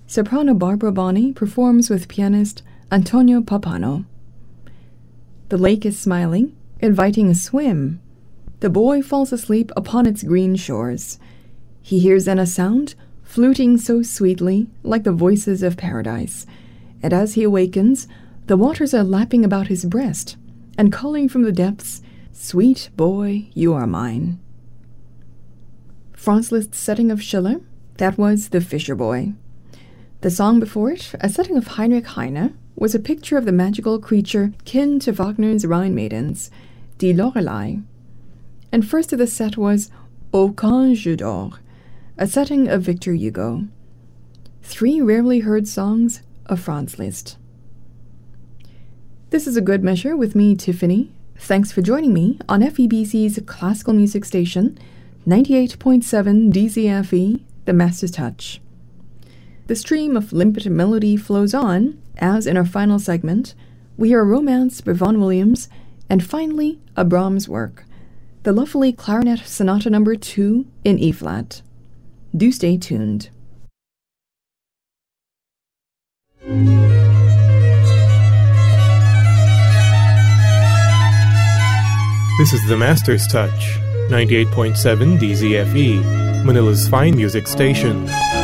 soprano Barbara Bonney performs with pianist Antonio Pappano. The lake is smiling, inviting a swim. The boy falls asleep upon its green shores. He hears then a sound, fluting so sweetly, like the voices of paradise. And as he awakens, the waters are lapping about his breast, and calling from the depths, "Sweet boy, you are mine." Franz Liszt's setting of Schiller, that was The Fisher Boy. The song before it, a setting of Heinrich Heine, was a picture of the magical creature kin to Wagner's Rhine maidens, Die Lorelei. And first of the set was Aucun jeu d'or, a setting of Victor Hugo. 3 rarely heard songs of Franz Liszt. This is A Good Measure with me, Tiffany. Thanks for joining me on FEBC's classical music station, 98.7 DZFE, The Master's Touch. The stream of limpid melody flows on, as in our final segment, we hear a romance by Vaughan Williams, and finally, a Brahms work, the lovely Clarinet Sonata No. 2 in E-flat. Do stay tuned. This is The Master's Touch, 98.7 DZFE, Manila's fine music station.